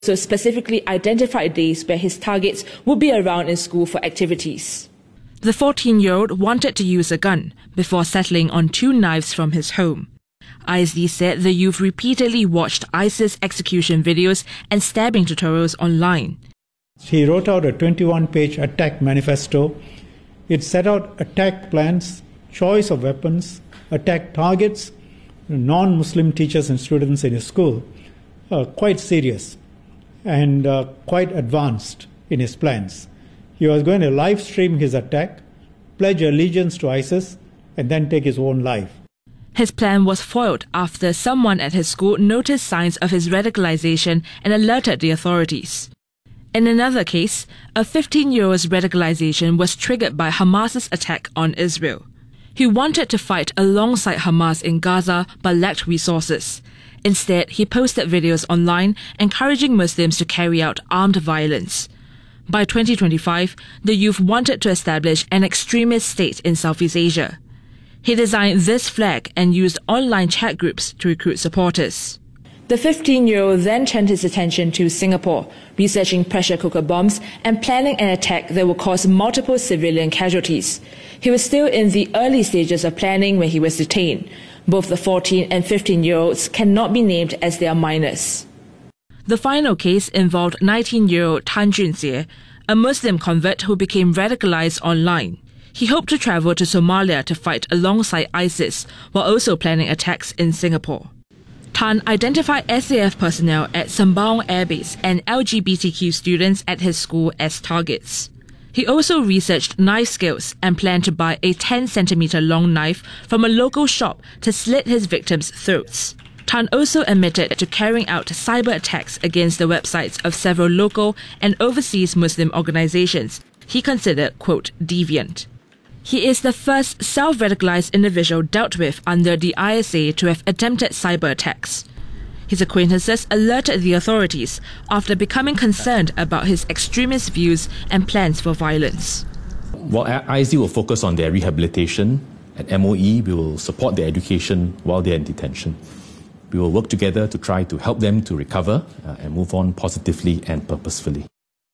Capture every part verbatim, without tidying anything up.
So specifically identified days where his targets would be around in school for activities. The fourteen-year-old wanted to use a gun before settling on two knives from his home. I S D said the youth repeatedly watched ISIS execution videos and stabbing tutorials online. He wrote out a twenty-one page attack manifesto. It set out attack plans, choice of weapons, attack targets, non-Muslim teachers and students in his school. Uh, quite serious and uh, quite advanced in his plans. He was going to live stream his attack, pledge allegiance to ISIS, and then take his own life. His plan was foiled after someone at his school noticed signs of his radicalization and alerted the authorities. In another case, a fifteen-year-old's radicalization was triggered by Hamas's attack on Israel. He wanted to fight alongside Hamas in Gaza but lacked resources. Instead, he posted videos online encouraging Muslims to carry out armed violence. By twenty twenty-five, the youth wanted to establish an extremist state in Southeast Asia. He designed this flag and used online chat groups to recruit supporters. The fifteen-year-old then turned his attention to Singapore, researching pressure cooker bombs and planning an attack that would cause multiple civilian casualties. He was still in the early stages of planning when he was detained. Both the fourteen and fifteen-year-olds cannot be named as they are minors. The final case involved nineteen-year-old Tan Junxie, a Muslim convert who became radicalized online. He hoped to travel to Somalia to fight alongside ISIS while also planning attacks in Singapore. Tan identified S A F personnel at Sembawang Air Base and L G B T Q students at his school as targets. He also researched knife skills and planned to buy a ten centimeter long knife from a local shop to slit his victims' throats. Tan also admitted to carrying out cyber attacks against the websites of several local and overseas Muslim organizations he considered, quote, deviant. He is the first self-radicalized individual dealt with under the I S A to have attempted cyber attacks. His acquaintances alerted the authorities after becoming concerned about his extremist views and plans for violence. While I S D will focus on their rehabilitation, at M O E we will support their education while they're in detention. We will work together to try to help them to recover uh, and move on positively and purposefully.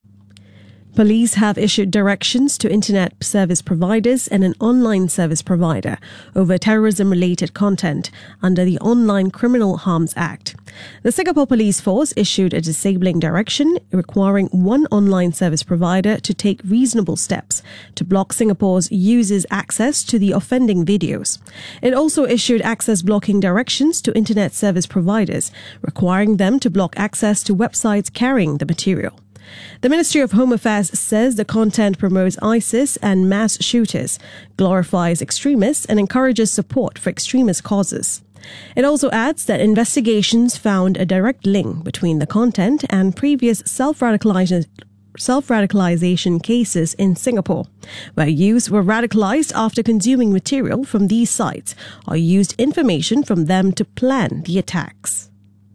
Police have issued directions to internet service providers and an online service provider over terrorism-related content under the Online Criminal Harms Act. The Singapore Police Force issued a disabling direction requiring one online service provider to take reasonable steps to block Singapore's users' access to the offending videos. It also issued access blocking directions to internet service providers, requiring them to block access to websites carrying the material. The Ministry of Home Affairs says the content promotes ISIS and mass shooters, glorifies extremists and encourages support for extremist causes. It also adds that investigations found a direct link between the content and previous self-radicalization self-radicalization cases in Singapore, where youths were radicalized after consuming material from these sites or used information from them to plan the attacks.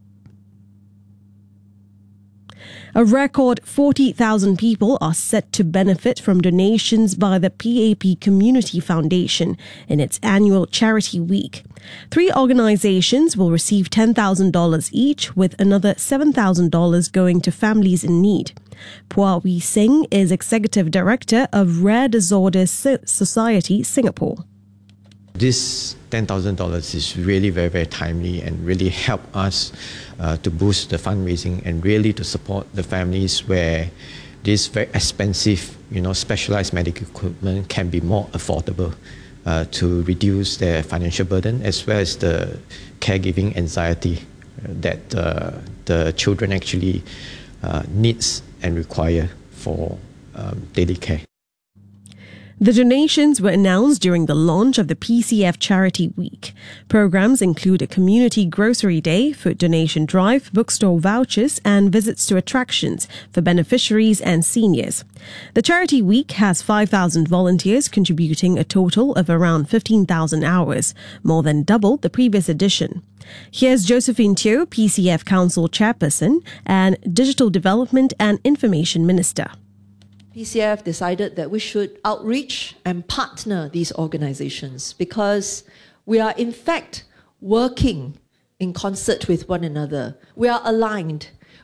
A record forty thousand people are set to benefit from donations by the P A P Community Foundation in its annual Charity Week. Three organizations will receive ten thousand dollars each, with another seven thousand dollars going to families in need. Pua Wee Singh is Executive Director of Rare Disorders Society, Singapore. This ten thousand dollars is really very, very timely and really help us uh, to boost the fundraising and really to support the families where this very expensive, you know, specialized medical equipment can be more affordable uh, to reduce their financial burden as well as the caregiving anxiety that uh, the children actually uh, needs and require for um, daily care. The donations were announced during the launch of the P C F Charity Week. Programs include a community grocery day, food donation drive, bookstore vouchers, and visits to attractions for beneficiaries and seniors. The Charity Week has five thousand volunteers contributing a total of around fifteen thousand hours, more than double the previous edition. Here's Josephine Teo, P C F Council Chairperson and Digital Development and Information Minister. P C F decided that we should outreach and partner these organizations because we are in fact working in concert with one another. We are aligned.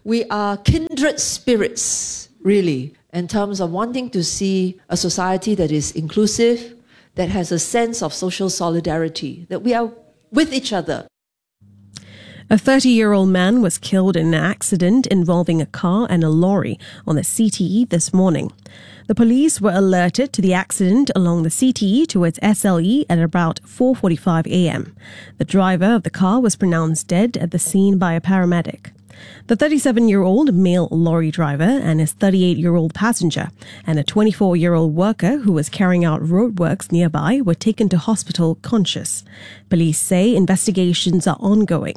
we are kindred spirits, really, in terms of wanting to see a society that is inclusive, that has a sense of social solidarity, that we are with each other. A thirty-year-old man was killed in an accident involving a car and a lorry on the C T E this morning. The police were alerted to the accident along the C T E towards S L E at about four forty-five a.m. The driver of the car was pronounced dead at the scene by a paramedic. The thirty-seven-year-old male lorry driver and his thirty-eight-year-old passenger and a twenty-four-year-old worker who was carrying out roadworks nearby were taken to hospital conscious. Police say investigations are ongoing.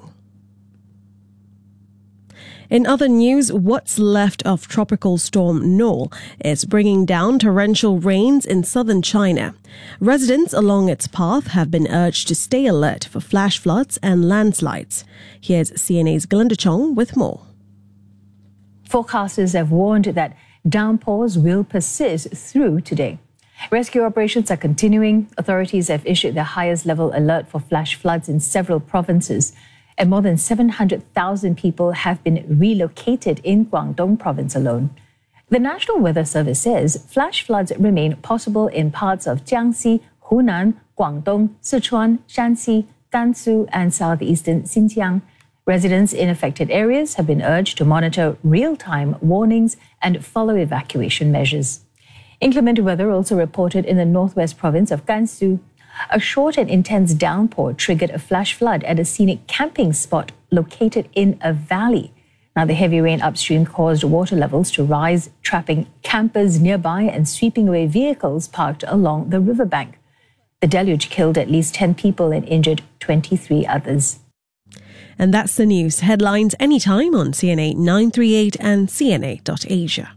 In other news, what's left of Tropical Storm Noel is bringing down torrential rains in southern China. Residents along its path have been urged to stay alert for flash floods and landslides. Here's C N A's Glenda Chong with more. Forecasters have warned that downpours will persist through today. Rescue operations are continuing. Authorities have issued the highest level alert for flash floods in several provinces. And more than seven hundred thousand people have been relocated in Guangdong province alone. The National Weather Service says flash floods remain possible in parts of Jiangxi, Hunan, Guangdong, Sichuan, Shanxi, Gansu, and southeastern Xinjiang. Residents in affected areas have been urged to monitor real-time warnings and follow evacuation measures. Inclement weather also reported in the northwest province of Gansu. A short and intense downpour triggered a flash flood at a scenic camping spot located in a valley. Now, the heavy rain upstream caused water levels to rise, trapping campers nearby and sweeping away vehicles parked along the riverbank. The deluge killed at least ten people and injured twenty-three others. And that's the news. Headlines anytime on C N A nine thirty-eight and C N A dot asia.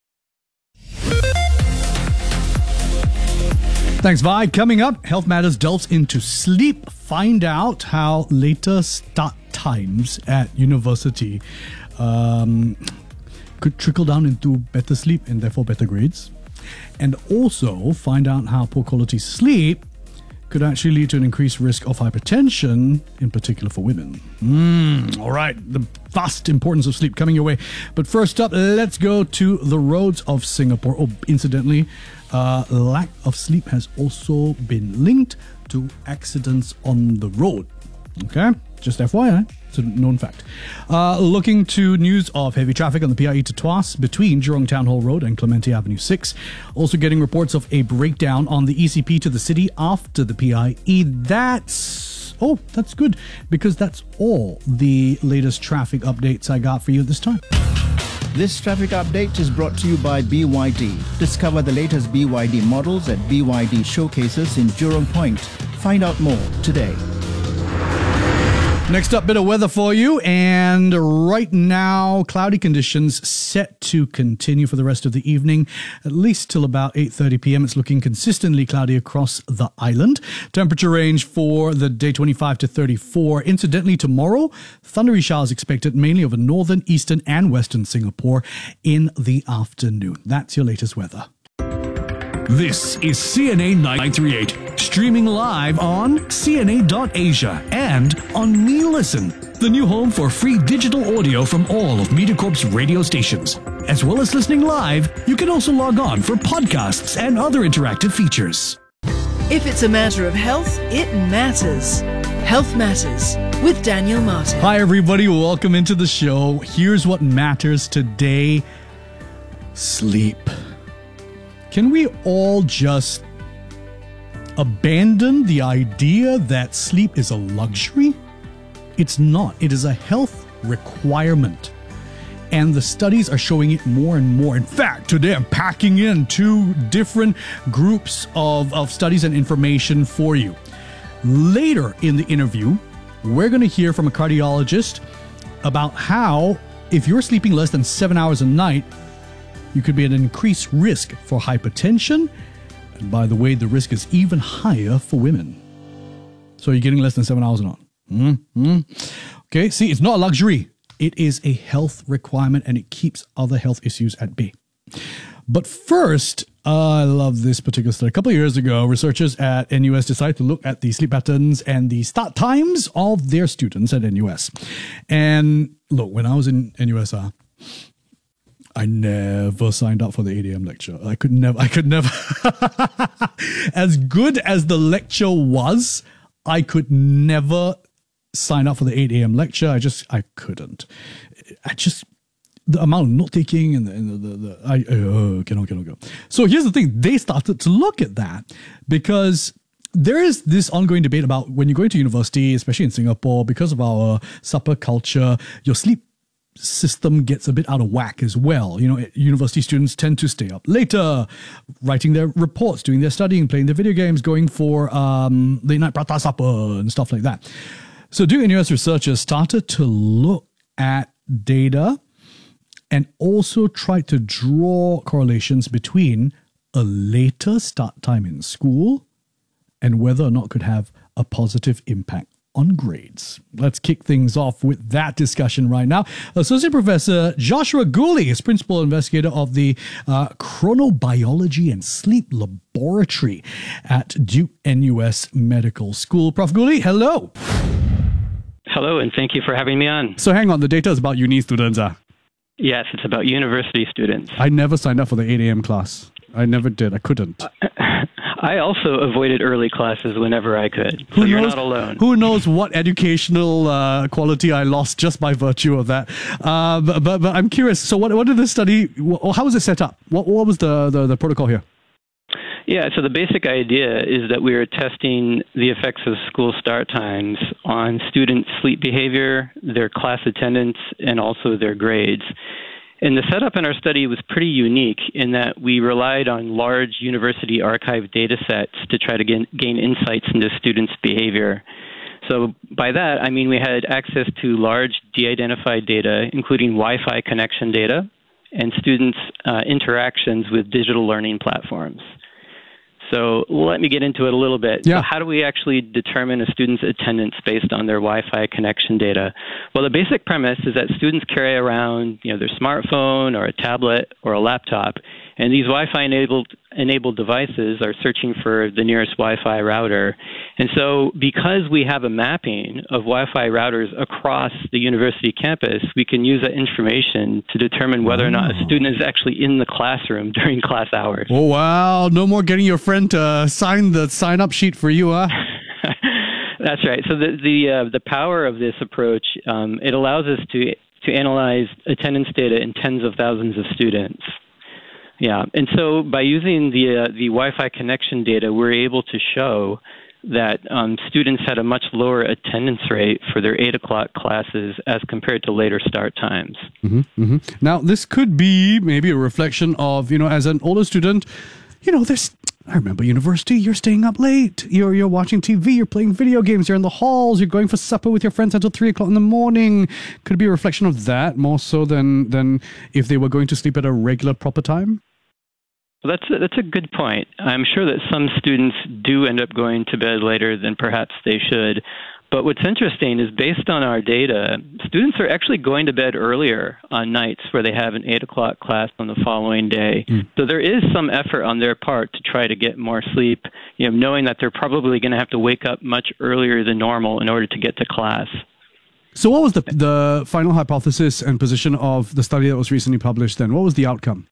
Thanks, Vi. Coming up, Health Matters delves into sleep. Find out how later start times at university um, could trickle down into better sleep and therefore better grades. And also find out how poor quality sleep could actually lead to an increased risk of hypertension, in particular for women. Mm, all right, the vast importance of sleep coming your way. But first up, let's go to the roads of Singapore. Oh, incidentally, uh, lack of sleep has also been linked to accidents on the road. Okay, just F Y I, it's a known fact. Uh, looking to news of heavy traffic on the P I E to Tuas between Jurong Town Hall Road and Clementi Avenue six. Also getting reports of a breakdown on the E C P to the city after the P I E. That's, oh, that's good, because that's all the latest traffic updates I got for you this time. This traffic update is brought to you by B Y D. Discover the latest B Y D models at B Y D showcases in Jurong Point. Find out more today. Next up, bit of weather for you, and right now, cloudy conditions set to continue for the rest of the evening, at least till about eight thirty p.m. It's looking consistently cloudy across the island. Temperature range for the day twenty-five to thirty-four. Incidentally, tomorrow, thundery showers expected mainly over northern, eastern, and western Singapore in the afternoon. That's your latest weather. This is C N A nine thirty-eight, streaming live on C N A dot asia and on Me Listen, the new home for free digital audio from all of MediaCorp's radio stations. As well as listening live, you can also log on for podcasts and other interactive features. If it's a matter of health, it matters. Health Matters with Daniel Martin. Hi, everybody. Welcome into the show. Here's what matters today: sleep. Can we all just abandon the idea that sleep is a luxury? It's not. It is a health requirement. And the studies are showing it more and more. In fact, today I'm packing in two different groups of, of studies and information for you. Later in the interview, we're going to hear from a cardiologist about how, if you're sleeping less than seven hours a night, you could be at an increased risk for hypertension. And by the way, the risk is even higher for women. So you're getting less than seven hours a night. Mm-hmm. Okay, see, it's not a luxury. It is a health requirement, and it keeps other health issues at bay. But first, uh, I love this particular study. A couple of years ago, researchers at N U S decided to look at the sleep patterns and the start times of their students at N U S. And look, when I was in N U S, uh, I never signed up for the eight a.m. lecture. I could never, I could never. As good as the lecture was, I could never sign up for the eight a.m. lecture. I just, I couldn't. I just, the amount of note taking and the, and the, the, the I, uh, cannot, cannot go. So here's the thing. They started to look at that because there is this ongoing debate about when you're going to university, especially in Singapore, because of our supper culture, your sleep system gets a bit out of whack as well. You know, university students tend to stay up later, writing their reports, doing their studying, playing their video games, going for um, late night prata supper and stuff like that. So Duke N U S researchers started to look at data and also tried to draw correlations between a later start time in school and whether or not it could have a positive impact on grades. Let's kick things off with that discussion right now. Associate Professor Joshua Gooley is Principal Investigator of the uh, Chronobiology and Sleep Laboratory at Duke N U S Medical School. Professor Gooley, hello. Hello, and thank you for having me on. So hang on, the data is about uni students, ah? Yes, it's about university students. I never signed up for the eight a.m. class. I never did. I couldn't. Uh, I also avoided early classes whenever I could. So who you're knows, not alone. Who knows what educational uh, quality I lost just by virtue of that. Uh, but, but but I'm curious. So what what did this study, how was it set up? What what was the, the, the protocol here? Yeah, so the basic idea is that we are testing the effects of school start times on student sleep behavior, their class attendance, and also their grades. And the setup in our study was pretty unique in that we relied on large university archive data sets to try to gain, gain insights into students' behavior. So by that, I mean we had access to large de-identified data, including Wi-Fi connection data, and students' uh, interactions with digital learning platforms. So let me get into it a little bit. Yeah. So how do we actually determine a student's attendance based on their Wi-Fi connection data? Well, the basic premise is that students carry around, you know, their smartphone or a tablet or a laptop, and these Wi-Fi enabled enabled devices are searching for the nearest Wi-Fi router. And so because we have a mapping of Wi-Fi routers across the university campus, we can use that information to determine whether or not a student is actually in the classroom during class hours. Oh, wow. No more getting your friend to sign the sign-up sheet for you, huh? That's right. So the the, uh, the power of this approach, um, it allows us to to analyze attendance data in tens of thousands of students. Yeah, and so by using the uh, the Wi-Fi connection data, we're able to show that um, students had a much lower attendance rate for their eight o'clock classes as compared to later start times. Mm-hmm, mm-hmm. Now, this could be maybe a reflection of, you know, as an older student, you know, there's, I remember university, you're staying up late, you're you're watching T V, you're playing video games, you're in the halls, you're going for supper with your friends until three o'clock in the morning. Could it be a reflection of that more so than, than if they were going to sleep at a regular proper time? Well, that's a, that's a good point. I'm sure that some students do end up going to bed later than perhaps they should. But what's interesting is based on our data, students are actually going to bed earlier on nights where they have an eight o'clock class on the following day. Mm. So there is some effort on their part to try to get more sleep, you know, knowing that they're probably going to have to wake up much earlier than normal in order to get to class. So what was the the final hypothesis and position of the study that was recently published then? What was the outcome?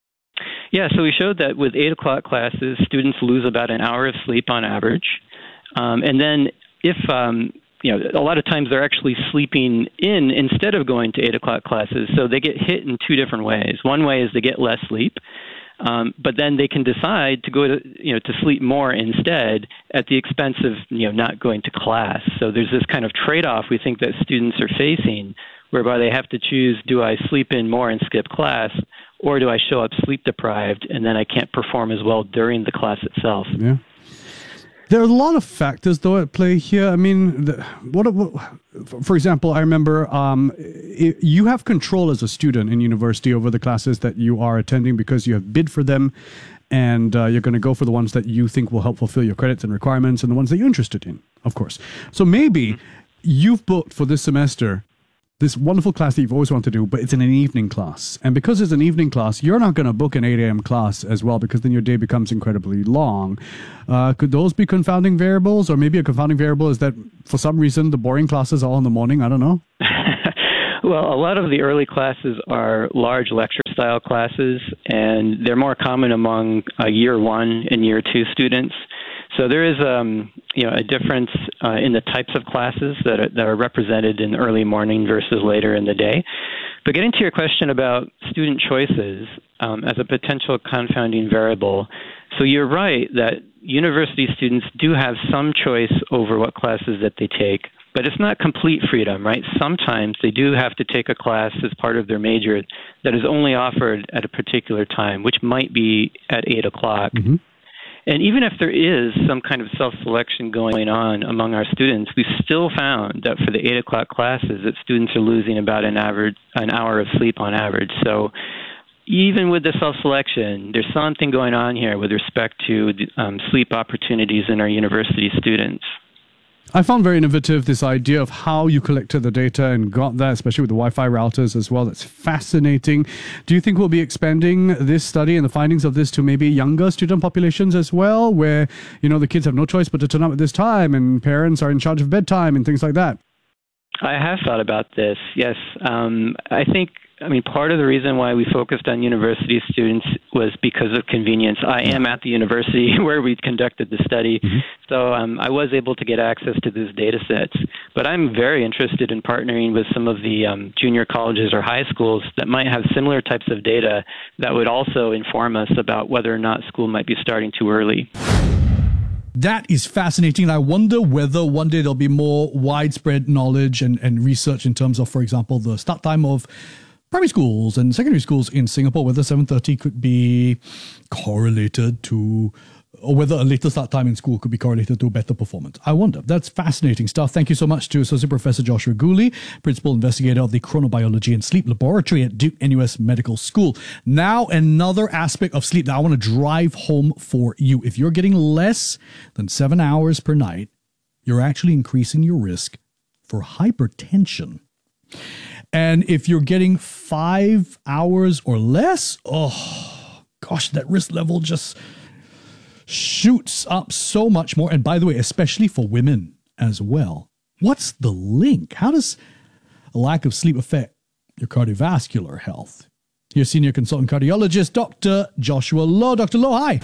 Yeah, so we showed that with eight o'clock classes, students lose about an hour of sleep on average. Um, and then if, um, you know, a lot of times they're actually sleeping in instead of going to eight o'clock classes. So they get hit in two different ways. One way is they get less sleep, um, but then they can decide to go to, you know, to sleep more instead at the expense of, you know, not going to class. So there's this kind of trade-off we think that students are facing, whereby they have to choose, do I sleep in more and skip class, or do I show up sleep deprived and then I can't perform as well during the class itself? Yeah. There are a lot of factors, though, at play here. I mean, the, what, what, for example, I remember um, it, you have control as a student in university over the classes that you are attending because you have bid for them, and uh, you're going to go for the ones that you think will help fulfill your credits and requirements and the ones that you're interested in, of course. So maybe mm-hmm. you've booked for this semester this wonderful class that you've always wanted to do, but it's in an evening class. And because it's an evening class, you're not going to book an eight a.m. class as well, because then your day becomes incredibly long. Uh, could those be confounding variables? Or maybe a confounding variable is that for some reason the boring classes are all in the morning? I don't know. Well, a lot of the early classes are large lecture-style classes, and they're more common among uh, year one and year two students. So there is, um, you know, a difference uh, in the types of classes that are, that are represented in early morning versus later in the day. But getting to your question about student choices um, as a potential confounding variable, so you're right that university students do have some choice over what classes that they take, but it's not complete freedom, right? Sometimes they do have to take a class as part of their major that is only offered at a particular time, which might be at eight o'clock. Mm-hmm. And even if there is some kind of self-selection going on among our students, we still found that for the eight o'clock classes, that students are losing about an average, an hour of sleep on average. So even with the self-selection, there's something going on here with respect to um, sleep opportunities in our university students. I found very innovative this idea of how you collected the data and got that, especially with the Wi-Fi routers as well. That's fascinating. Do you think we'll be expanding this study and the findings of this to maybe younger student populations as well, where, you know, the kids have no choice but to turn up at this time and parents are in charge of bedtime and things like that? I have thought about this, yes. Um, I think, I mean, part of the reason why we focused on university students was because of convenience. I am at the university where we conducted the study, mm-hmm. so um, I was able to get access to these data sets. But I'm very interested in partnering with some of the um, junior colleges or high schools that might have similar types of data that would also inform us about whether or not school might be starting too early. That is fascinating. I wonder whether one day there'll be more widespread knowledge and, and research in terms of, for example, the start time of primary schools and secondary schools in Singapore, whether seven thirty could be correlated to, or whether a later start time in school could be correlated to better performance. I wonder. That's fascinating stuff. Thank you so much to Associate Professor Joshua Gooley, Principal Investigator of the Chronobiology and Sleep Laboratory at Duke N U S Medical School. Now, another aspect of sleep that I want to drive home for you. If you're getting less than seven hours per night, you're actually increasing your risk for hypertension. And if you're getting five hours or less, oh, gosh, that risk level just shoots up so much more. And by the way, especially for women as well. What's the link? How does a lack of sleep affect your cardiovascular health? Here's Senior Consultant Cardiologist, Doctor Joshua Loh. Doctor Loh, hi.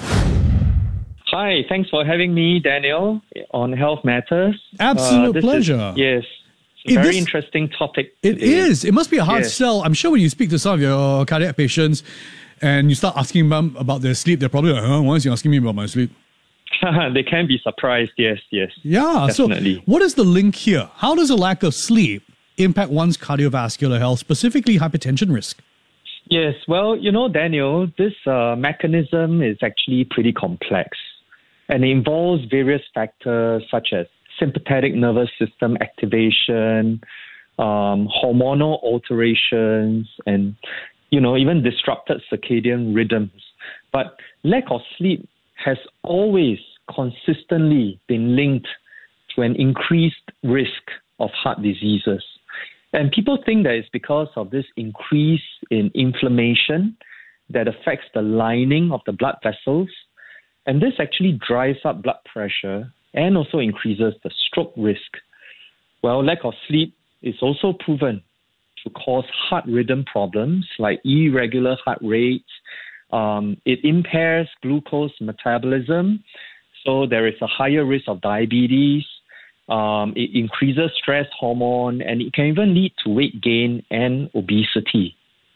Hi, thanks for having me, Daniel, on Health Matters. Absolute uh, pleasure. Is, yes. It's a very this, interesting topic. It today. is. It must be a hard yes. sell. I'm sure when you speak to some of your cardiac patients and you start asking them about their sleep, they're probably like, huh, why is he asking me about my sleep? They can be surprised. Yes, yes. Yeah. Definitely. So what is the link here? How does a lack of sleep impact one's cardiovascular health, specifically hypertension risk? Yes. Well, you know, Daniel, this uh, mechanism is actually pretty complex, and it involves various factors such as sympathetic nervous system activation, um, hormonal alterations, and, you know, even disrupted circadian rhythms. But lack of sleep has always consistently been linked to an increased risk of heart diseases. And people think that it's because of this increase in inflammation that affects the lining of the blood vessels. And this actually drives up blood pressure and also increases the stroke risk. Well, lack of sleep is also proven to cause heart rhythm problems like irregular heart rates. Um, it impairs glucose metabolism, so there is a higher risk of diabetes. Um, it increases stress hormone, and it can even lead to weight gain and obesity.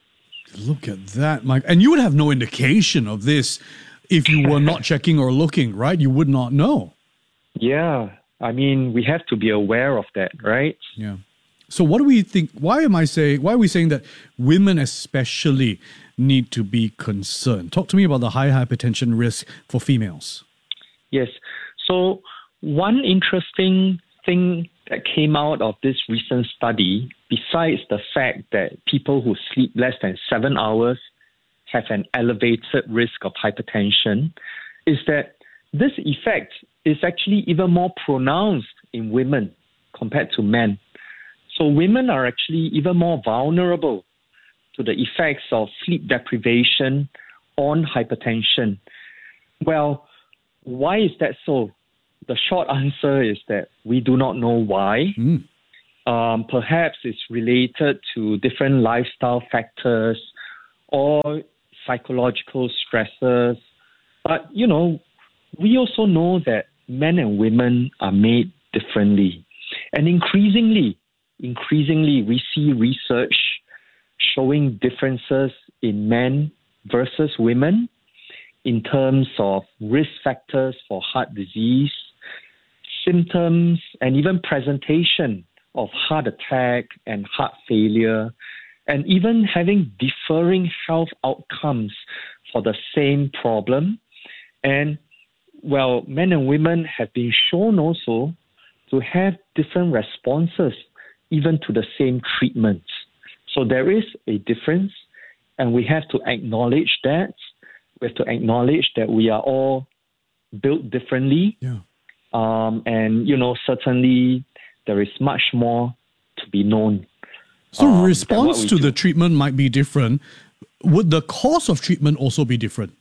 Look at that, Mike. And you would have no indication of this if you were not checking or looking, right? You would not know. Yeah, I mean, we have to be aware of that, right? Yeah. So what do we think, why am I saying, why are we saying that women especially need to be concerned? Talk to me about the high hypertension risk for females. Yes. So one interesting thing that came out of this recent study, besides the fact that people who sleep less than seven hours have an elevated risk of hypertension, is that this effect is actually even more pronounced in women compared to men. So women are actually even more vulnerable to the effects of sleep deprivation on hypertension. Well, why is that so? The short answer is that we do not know why. Mm. Um, perhaps it's related to different lifestyle factors or psychological stresses. But, you know, we also know that men and women are made differently. And increasingly, increasingly, we see research showing differences in men versus women in terms of risk factors for heart disease, symptoms, and even presentation of heart attack and heart failure, and even having differing health outcomes for the same problem. And, well, men and women have been shown also to have different responses even to the same treatments. So there is a difference, and we have to acknowledge that. We have to acknowledge that we are all built differently. Yeah. Um, and, you know, certainly there is much more to be known. So um, response to do. the treatment might be different. Would the course of treatment also be different?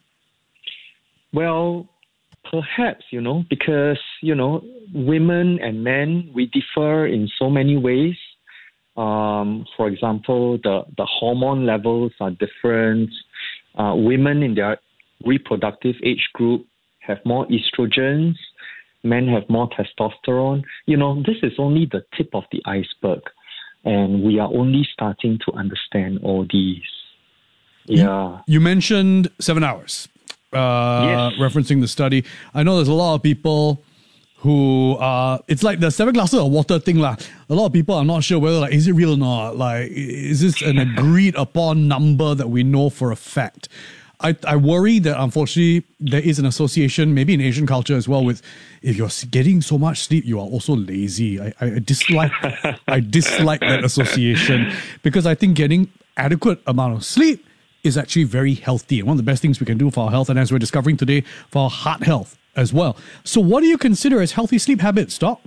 Well, perhaps, you know, because, you know, women and men, we differ in so many ways. Um, for example, the, the hormone levels are different. Uh, women in their reproductive age group have more estrogens. Men have more testosterone. You know, this is only the tip of the iceberg. And we are only starting to understand all these. Yeah. You, you mentioned seven hours, uh, yes. referencing the study. I know there's a lot of people who uh it's like the seven glasses of water thing lah. A lot of people are not sure whether like is it real or not. Like is this an agreed upon number that we know for a fact? I, I worry that unfortunately there is an association, maybe in Asian culture as well, with if you're getting so much sleep, you are also lazy. I, I dislike I dislike that association because I think getting adequate amount of sleep is actually very healthy and one of the best things we can do for our health, and as we're discovering today, for our heart health as well. So what do you consider as healthy sleep habits, Doc?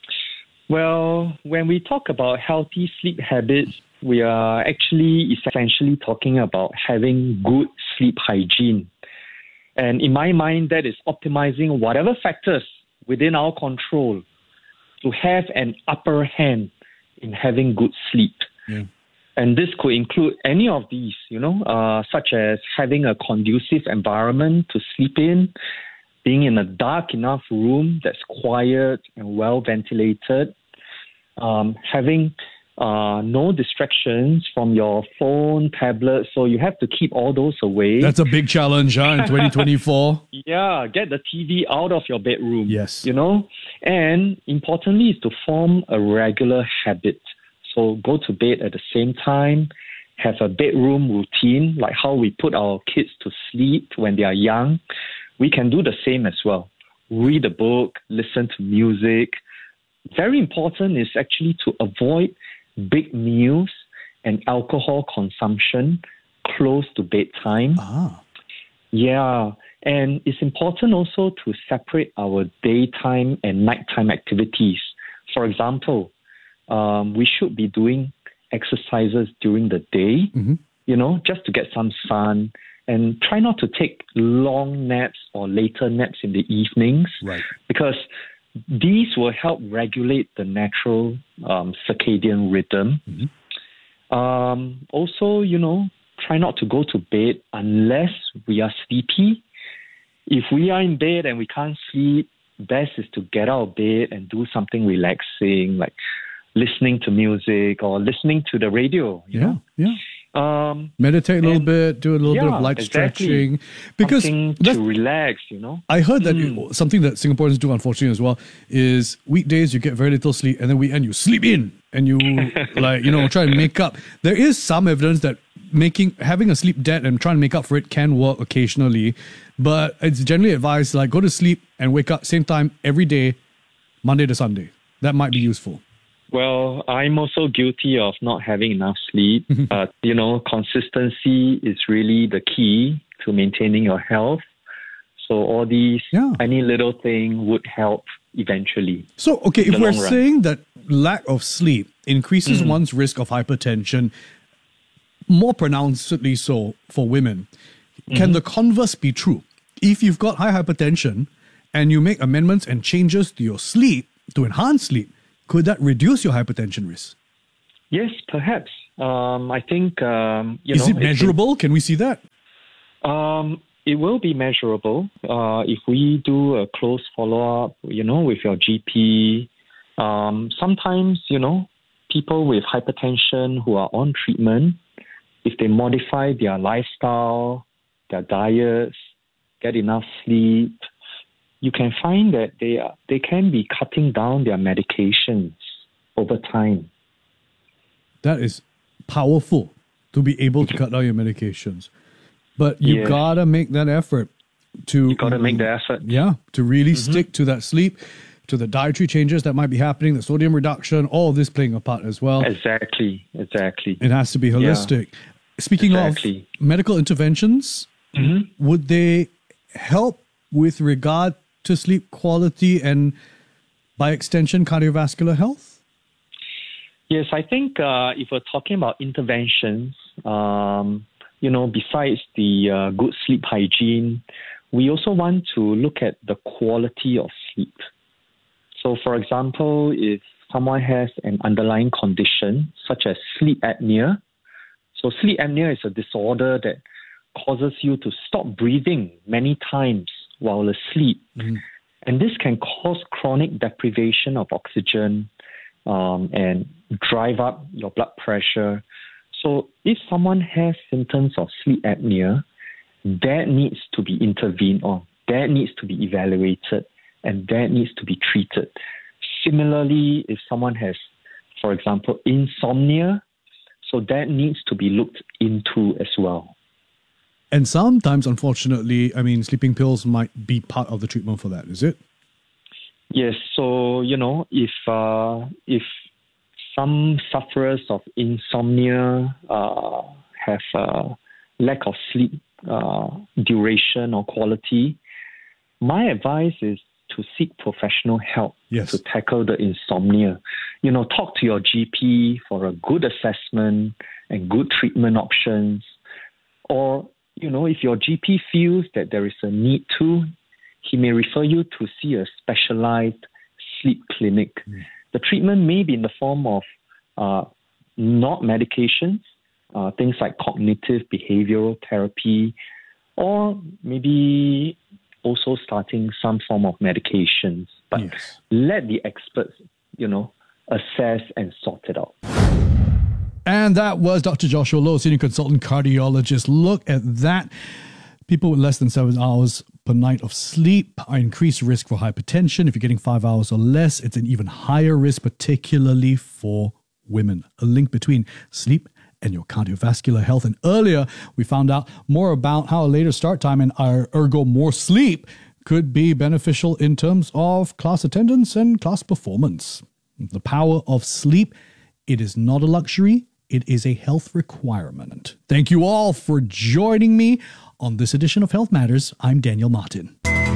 Well, when we talk about healthy sleep habits, we are actually essentially talking about having good sleep hygiene. And in my mind, that is optimizing whatever factors within our control to have an upper hand in having good sleep. Yeah. And this could include any of these, you know, uh, such as having a conducive environment to sleep in, being in a dark enough room that's quiet and well ventilated, um, having uh, no distractions from your phone, tablet, so you have to keep all those away. That's a big challenge, huh, in twenty twenty-four. Yeah, get the T V out of your bedroom. Yes. You know, and importantly is to form a regular habit. So go to bed at the same time, have a bedroom routine, like how we put our kids to sleep when they are young. We can do the same as well. Read a book, listen to music. Very important is actually to avoid big meals and alcohol consumption close to bedtime. Ah. Yeah, and it's important also to separate our daytime and nighttime activities. For example, um, we should be doing exercises during the day, mm-hmm. you know, just to get some sun, and try not to take long naps or later naps in the evenings, right? Because these will help regulate the natural um, circadian rhythm. Mm-hmm. Um, also, you know, try not to go to bed unless we are sleepy. If we are in bed and we can't sleep, best is to get out of bed and do something relaxing, like listening to music or listening to the radio. You yeah, know? yeah. Um, Meditate a little bit, do a little yeah, bit of light exactly. stretching. Because something to relax, you know. I heard that Mm. it- something that Singaporeans do, unfortunately, as well, is weekdays you get very little sleep, and then weekend you sleep in, and you like you know try and make up. There is some evidence that making having a sleep debt and trying to make up for it can work occasionally, but it's generally advised like go to sleep and wake up same time every day, Monday to Sunday. That might be useful. Well, I'm also guilty of not having enough sleep. But, you know, consistency is really the key to maintaining your health. So all these, yeah. any little thing would help eventually. So, okay, in if the we're long run. saying that lack of sleep increases Mm. one's risk of hypertension, more pronouncedly so for women, can Mhm. the converse be true? If you've got high hypertension and you make amendments and changes to your sleep to enhance sleep, could that reduce your hypertension risk? Yes, perhaps. Um, I think um, you is know, it measurable? Can we see that? Um, it will be measurable uh, if we do a close follow-up, you know, with your G P. Um, sometimes, you know, people with hypertension who are on treatment, if they modify their lifestyle, their diets, get enough sleep, you can find that they are, they can be cutting down their medications over time. That is powerful to be able to cut down your medications. But you Yeah. gotta make that effort to You got to make the effort. Yeah, to really Mhm. stick to that sleep, to the dietary changes that might be happening, the sodium reduction, all this playing a part as well. Exactly, exactly. It has to be holistic. Speaking Exactly. of medical interventions, Mhm. would they help with regard to sleep quality and, by extension, cardiovascular health? Yes, I think uh, if we're talking about interventions, um, you know, besides the uh, good sleep hygiene, we also want to look at the quality of sleep. So, for example, if someone has an underlying condition such as sleep apnea, so sleep apnea is a disorder that causes you to stop breathing many times while asleep. Mhm. And this can cause chronic deprivation of oxygen um, and drive up your blood pressure. So if someone has symptoms of sleep apnea, that needs to be intervened on, that needs to be evaluated, and that needs to be treated. Similarly, if someone has, for example, insomnia, so that needs to be looked into as well. And sometimes, unfortunately, I mean, sleeping pills might be part of the treatment for that, is it? Yes, so, you know, if uh, if some sufferers of insomnia uh, have uh, lack of sleep uh, duration or quality, my advice is to seek professional help Yes. to tackle the insomnia. You know, talk to your G P for a good assessment and good treatment options. Or, you know, if your G P feels that there is a need to, he may refer you to see a specialized sleep clinic. Mm. The treatment may be in the form of uh, not medications, uh, things like cognitive behavioral therapy, or maybe also starting some form of medications. But Yes. let the experts, you know, assess and sort it out. And that was Doctor Joshua Loh, Senior Consultant Cardiologist. Look at that. People with less than seven hours per night of sleep are increased risk for hypertension. If you're getting five hours or less, it's an even higher risk, particularly for women. A link between sleep and your cardiovascular health. And earlier, we found out more about how a later start time and our ergo more sleep could be beneficial in terms of class attendance and class performance. The power of sleep, it is not a luxury, it is a health requirement. Thank you all for joining me on this edition of Health Matters. I'm Daniel Martin.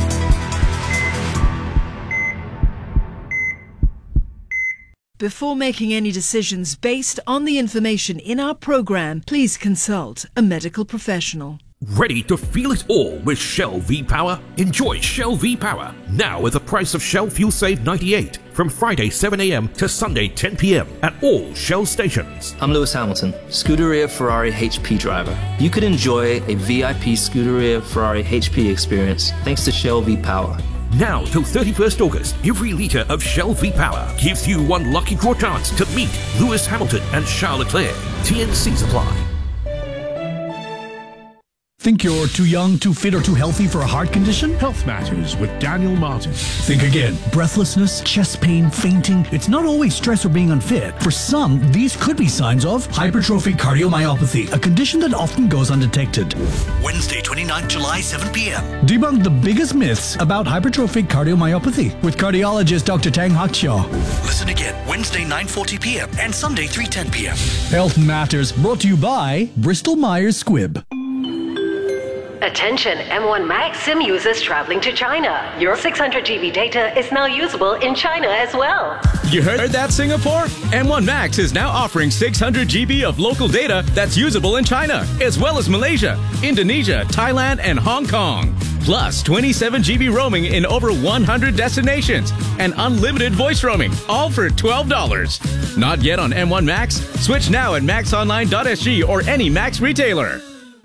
Before making any decisions based on the information in our program, please consult a medical professional. Ready to feel it all with Shell V-Power? Enjoy Shell V-Power now at the price of Shell Fuel Save ninety-eight from Friday seven a.m. to Sunday ten p.m. at all Shell stations. I'm Lewis Hamilton, Scuderia Ferrari H P driver. You could enjoy a V I P Scuderia Ferrari H P experience thanks to Shell V-Power. Now till thirty-first August, every litre of Shell V-Power gives you one lucky draw chance to meet Lewis Hamilton and Charles Leclerc. T N Cs apply. Think you're too young, too fit, or too healthy for a heart condition? Health Matters with Daniel Martin. Think again. Breathlessness, chest pain, fainting. It's not always stress or being unfit. For some, these could be signs of hypertrophic cardiomyopathy, a condition that often goes undetected. Wednesday, twenty-ninth July, seven p.m. Debunk the biggest myths about hypertrophic cardiomyopathy with cardiologist Doctor Tang Hak Chia. Listen again, Wednesday, nine forty p.m. and Sunday, three ten p.m. Health Matters, brought to you by Bristol Myers Squibb. Attention M one Max SIM users traveling to China. Your six hundred gigabyte data is now usable in China as well. You heard that, Singapore? M one Max is now offering six hundred gigabytes of local data that's usable in China, as well as Malaysia, Indonesia, Thailand, and Hong Kong. Plus twenty-seven gigabytes roaming in over one hundred destinations and unlimited voice roaming, all for twelve dollars. Not yet on M one Max? Switch now at max online dot s g or any Max retailer.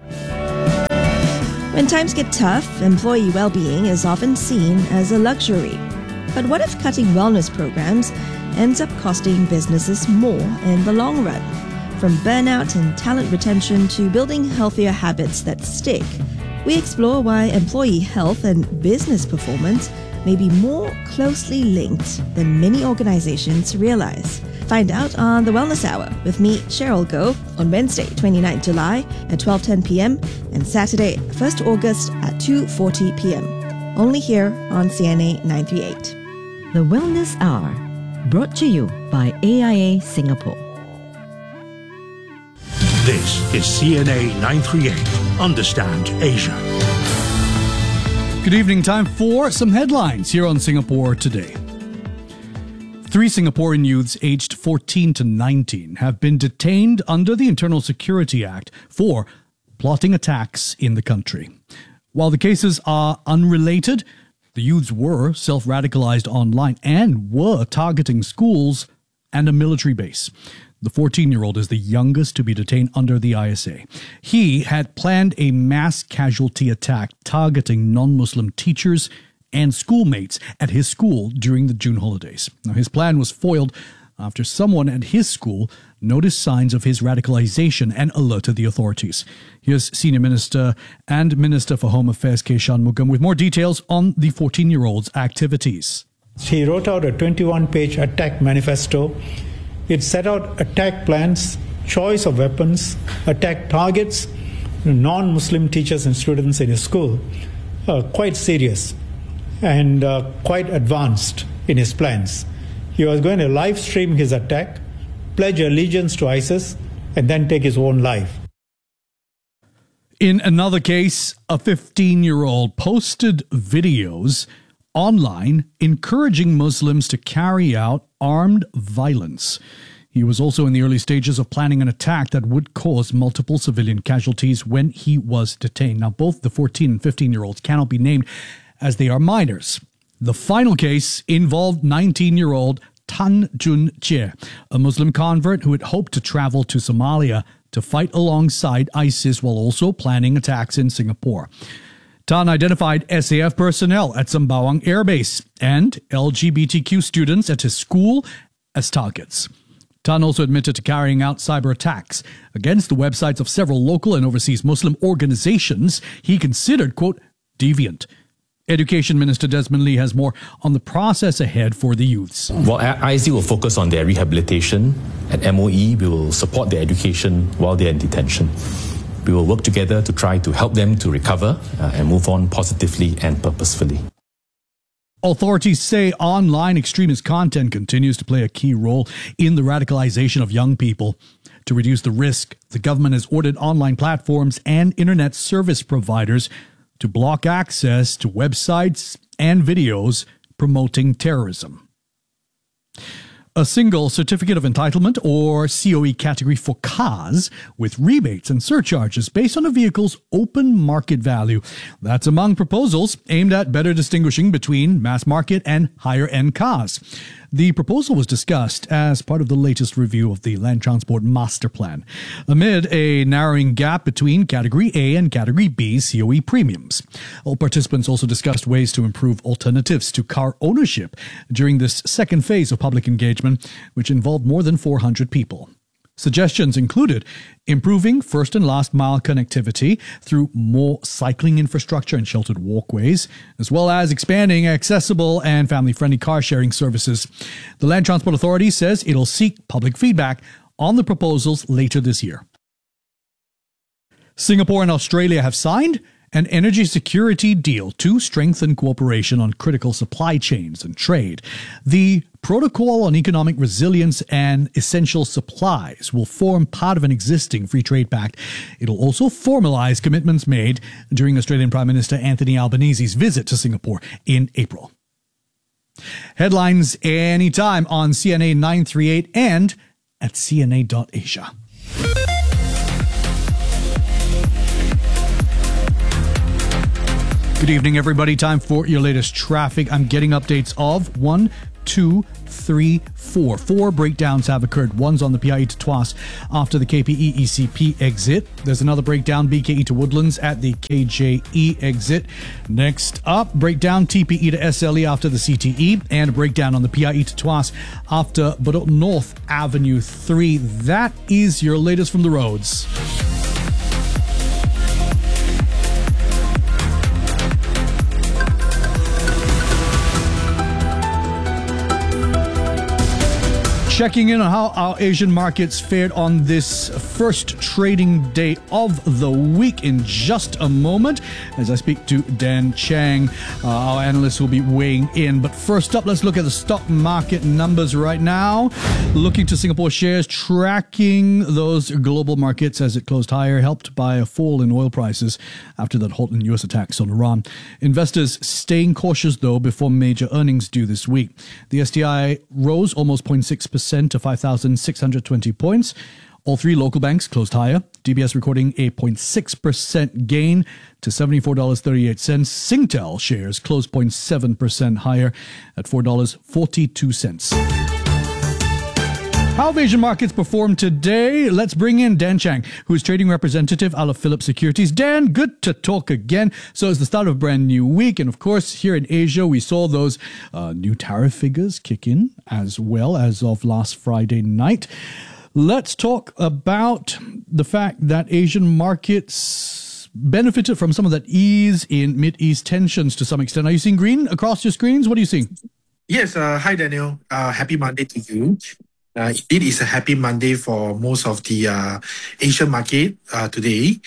When times get tough, employee well-being is often seen as a luxury. But what if cutting wellness programs ends up costing businesses more in the long run? From burnout and talent retention to building healthier habits that stick, we explore why employee health and business performance may be more closely linked than many organizations realize. Find out on The Wellness Hour with me, Cheryl Goh, on Wednesday, twenty-ninth of July at twelve ten p.m. and Saturday, first of August at two forty p.m. Only here on C N A nine thirty-eight. The Wellness Hour, brought to you by A I A Singapore. This is C N A nine thirty-eight. Understand Asia. Good evening, time for some headlines here on Singapore Today. Three Singaporean youths aged fourteen to nineteen have been detained under the Internal Security Act for plotting attacks in the country. While the cases are unrelated, the youths were self-radicalized online and were targeting schools and a military base. The fourteen-year-old is the youngest to be detained under the I S A. He had planned a mass casualty attack targeting non-Muslim teachers and schoolmates at his school during the June holidays. Now, his plan was foiled after someone at his school noticed signs of his radicalization and alerted the authorities. Here's Senior Minister and Minister for Home Affairs K. Shanmugam with more details on the fourteen-year-old's activities. He wrote out a twenty-one page attack manifesto. It set out attack plans, choice of weapons, attack targets, non-Muslim teachers and students in his school. Uh, quite serious and uh, quite advanced in his plans. He was going to live stream his attack, pledge allegiance to ISIS, and then take his own life. In another case, a fifteen-year-old posted videos online encouraging Muslims to carry out armed violence. He was also in the early stages of planning an attack that would cause multiple civilian casualties when he was detained. Now, both the fourteen and fifteen-year-olds cannot be named as they are minors. The final case involved nineteen-year-old Tan Jun Jie, a Muslim convert who had hoped to travel to Somalia to fight alongside ISIS while also planning attacks in Singapore. Tan identified S A F personnel at Sembawang Air Base and L G B T Q students at his school as targets. Tan also admitted to carrying out cyber attacks against the websites of several local and overseas Muslim organizations he considered, quote, deviant. Education Minister Desmond Lee has more on the process ahead for the youths. While I S D will focus on their rehabilitation, at M O E we will support their education while they're in detention. We will work together to try to help them to recover uh, and move on positively and purposefully. Authorities say online extremist content continues to play a key role in the radicalization of young people. To reduce the risk, the government has ordered online platforms and internet service providers to block access to websites and videos promoting terrorism. A single Certificate of Entitlement, or C O E category for cars, with rebates and surcharges based on a vehicle's open market value. That's among proposals aimed at better distinguishing between mass market and higher-end cars. The proposal was discussed as part of the latest review of the Land Transport Master Plan, amid a narrowing gap between Category A and Category B C O E premiums. All participants also discussed ways to improve alternatives to car ownership during this second phase of public engagement, which involved more than four hundred people. Suggestions included improving first and last mile connectivity through more cycling infrastructure and sheltered walkways, as well as expanding accessible and family-friendly car sharing services. The Land Transport Authority says it'll seek public feedback on the proposals later this year. Singapore and Australia have signed an energy security deal to strengthen cooperation on critical supply chains and trade. The Protocol on Economic Resilience and Essential Supplies will form part of an existing free trade pact. It'll also formalize commitments made during Australian Prime Minister Anthony Albanese's visit to Singapore in April. Headlines anytime on C N A nine thirty-eight and at C N A dot Asia. Good evening, everybody. Time for your latest traffic. I'm getting updates of one, two, three, four. Four breakdowns have occurred. One's on the P I E to Tuas after the K P E E C P exit. There's another breakdown, B K E to Woodlands at the K J E exit. Next up, breakdown T P E to S L E after the C T E, and a breakdown on the P I E to Tuas after Bedok North Avenue three. That is your latest from the roads. Checking in on how our Asian markets fared on this first trading day of the week in just a moment, as I speak to Dan Chang, uh, our analyst who will be weighing in. But first up, let's look at the stock market numbers right now. Looking to Singapore shares, tracking those global markets as it closed higher, helped by a fall in oil prices after that halt in U S attacks on Iran. Investors staying cautious, though, before major earnings due this week. The S T I rose almost zero point six percent to five thousand six hundred twenty points. All three local banks closed higher. D B S recording a zero point six percent gain to seventy-four dollars and thirty-eight cents. Singtel shares closed zero point seven percent higher at four dollars and forty-two cents. How have Asian markets performed today? Let's bring in Dan Chang, who is trading representative out of Phillip Securities. Dan, good to talk again. So it's the start of a brand new week. And of course, here in Asia, we saw those uh, new tariff figures kick in as well as of last Friday night. Let's talk about the fact that Asian markets benefited from some of that ease in Mid-East tensions to some extent. Are you seeing green across your screens? What are you seeing? Yes. Uh, hi, Daniel. Uh, happy Monday to you. Uh, indeed, it's a happy Monday for most of the uh, Asian market uh, today.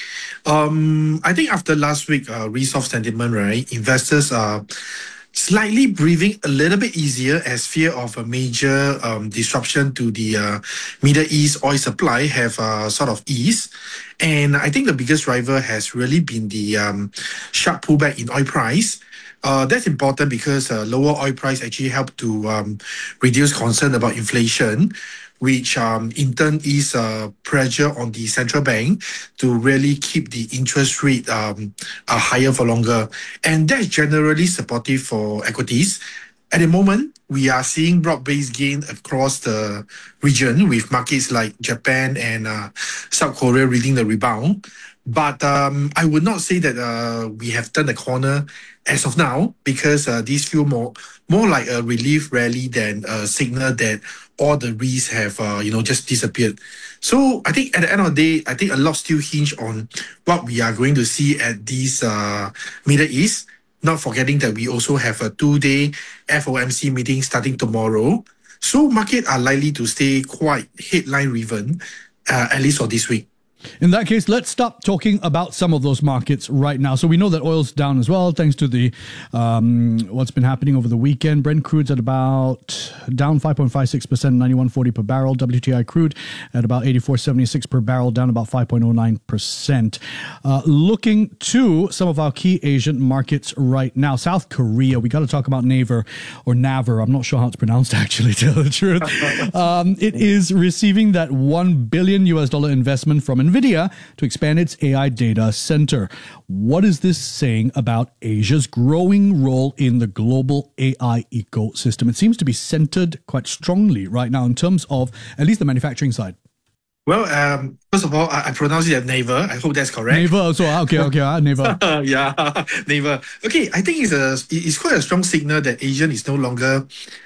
Um, I think after last week, uh, risk-off sentiment, right, investors are slightly breathing a little bit easier as fear of a major um, disruption to the uh, Middle East oil supply have uh, sort of eased. And I think the biggest driver has really been the um, sharp pullback in oil price. Uh, that's important because uh, lower oil price actually help to um, reduce concern about inflation, which um, in turn is uh, pressure on the central bank to really keep the interest rate um, uh, higher for longer. And that's generally supportive for equities. At the moment, we are seeing broad-based gain across the region with markets like Japan and uh, South Korea leading the rebound. But um, I would not say that uh, we have turned the corner as of now, because uh, these feel more more like a relief rally than a signal that all the risks have uh, you know just disappeared. So I think at the end of the day, I think a lot still hinge on what we are going to see at this uh, Middle East. Not forgetting that we also have a two-day F O M C meeting starting tomorrow. So markets are likely to stay quite headline-driven, uh, at least for this week. In that case, let's stop talking about some of those markets right now. So we know that oil's down as well, thanks to the um, what's been happening over the weekend. Brent crude's at about down five point five six percent, ninety-one forty per barrel. W T I crude at about eighty-four seventy-six per barrel, down about five point oh nine percent. Uh, looking to some of our key Asian markets right now. South Korea, we got to talk about Naver or Naver. I'm not sure how it's pronounced, actually, to tell the truth. Um, it is receiving that one billion U S dollar investment from NVIDIA to expand its A I data center. What is this saying about Asia's growing role in the global A I ecosystem? It seems to be centered quite strongly right now in terms of at least the manufacturing side. Well, um, first of all, I, I pronounce it as Naver. I hope that's correct. Naver, so okay, okay, uh, Naver. yeah, Naver. Okay, I think it's a it's quite a strong signal that Asia is no longer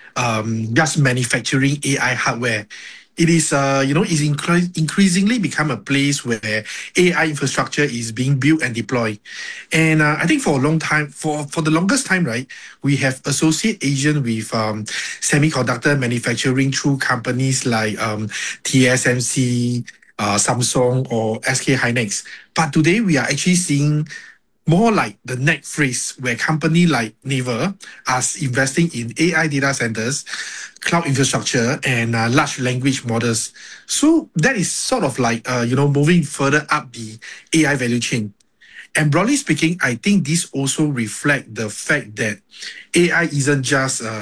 um, just manufacturing A I hardware. It is, uh, you know, is incre- increasingly become a place where A I infrastructure is being built and deployed. And uh, I think for a long time, for, for the longest time, right, we have associated Asian with um, semiconductor manufacturing through companies like um, T S M C, uh, Samsung, or S K Hynix. But today we are actually seeing more like the next phrase where companies like Naver are investing in A I data centers, cloud infrastructure, and uh, large language models. So that is sort of like, uh, you know, moving further up the A I value chain. And broadly speaking, I think this also reflects the fact that A I isn't just an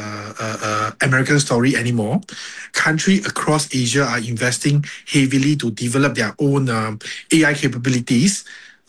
a, a American story anymore. Countries across Asia are investing heavily to develop their own um, A I capabilities.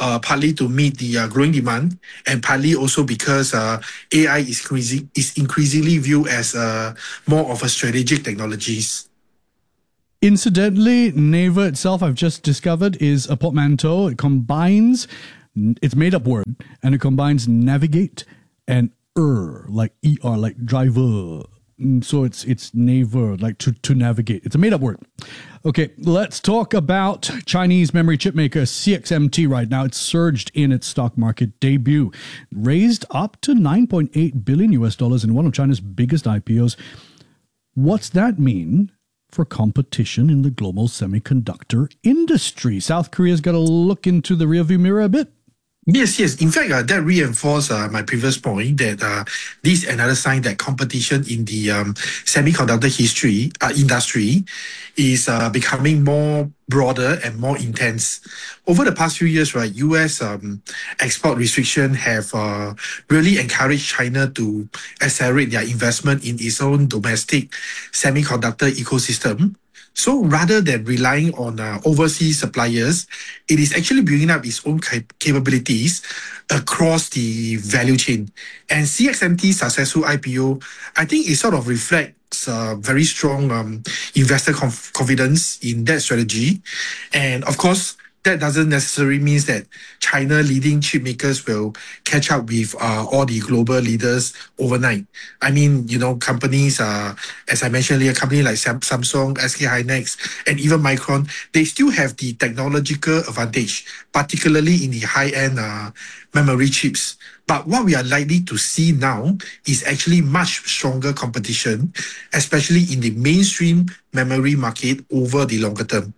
uh, partly to meet the uh, growing demand, and partly also because uh, A I is, increasing, is increasingly viewed as uh, more of a strategic technologies. Incidentally, Naver itself, I've just discovered, is a portmanteau. It combines, it's made up word, and it combines navigate and er, like E R, like driver. So it's it's Naver, like to, to navigate. It's a made up word. Okay, let's talk about Chinese memory chip maker C X M T right now. It's surged in its stock market debut, raised up to nine point eight billion U S dollars in one of China's biggest I P Os. What's that mean for competition in the global semiconductor industry? South Korea's got to look into the rearview mirror a bit. Yes, yes. In fact, uh, that reinforced uh, my previous point that uh, this is another sign that competition in the um, semiconductor history uh, industry is uh, becoming more broader and more intense. Over the past few years, right, U S um, export restrictions have uh, really encouraged China to accelerate their investment in its own domestic semiconductor ecosystem. So rather than relying on uh, overseas suppliers, it is actually building up its own cap- capabilities across the value chain. And C X M T's successful I P O, I think it sort of reflects uh, very strong um, investor conf- confidence in that strategy. And of course, that doesn't necessarily mean that China leading chip makers will catch up with uh, all the global leaders overnight. I mean, you know, companies, uh, as I mentioned earlier, companies like Sam- Samsung, S K Hynix, and even Micron, they still have the technological advantage, particularly in the high-end uh, memory chips. But what we are likely to see now is actually much stronger competition, especially in the mainstream memory market over the longer term.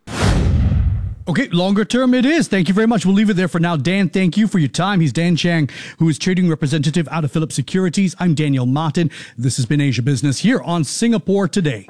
Okay, longer term it is. Thank you very much. We'll leave it there for now. Dan, thank you for your time. He's Dan Chang, who is trading representative out of Phillips Securities. I'm Daniel Martin. This has been Asia Business here on Singapore Today.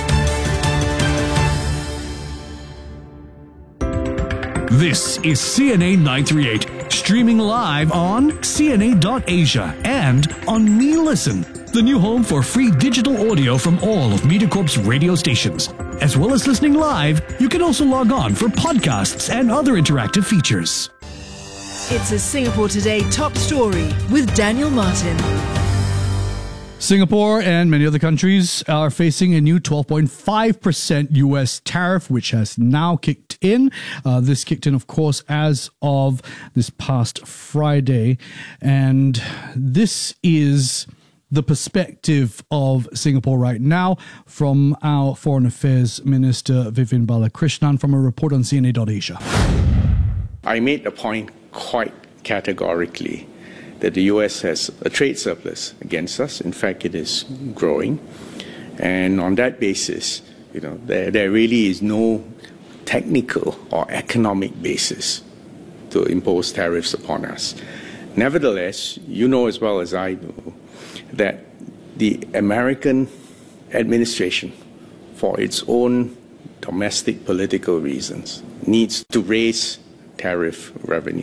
This is C N A nine thirty-eight, streaming live on C N A dot Asia and on Me Listen, the new home for free digital audio from all of MediaCorp's radio stations. As well as listening live, you can also log on for podcasts and other interactive features. It's a Singapore Today top story with Daniel Martin. Singapore and many other countries are facing a new twelve point five percent U S tariff, which has now kicked in. Uh, this kicked in, of course, as of this past Friday. And this is the perspective of Singapore right now from our Foreign Affairs Minister Vivian Balakrishnan from a report on C N A dot Asia. I made the point quite categorically that the U S has a trade surplus against us. In fact, it is growing. And on that basis, you know, there, there really is no technical or economic basis to impose tariffs upon us. Nevertheless, you know as well as I do that the American administration, for its own domestic political reasons, needs to raise tariff revenue.